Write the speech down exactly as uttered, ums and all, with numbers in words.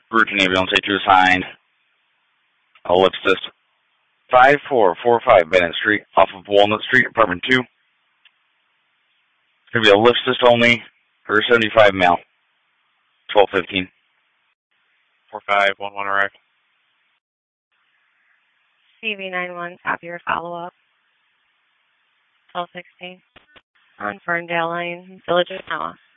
Routine ambulance A two assigned. Ellipsis. five four four five Bennett Street, off of Walnut Street, apartment two. It's going to be a lift assist only, for seventy-five male, twelve fifteen. four five one one arrive. C V nine one, copy your follow-up. twelve sixteen. On Ferndale Lane, Village of Noah.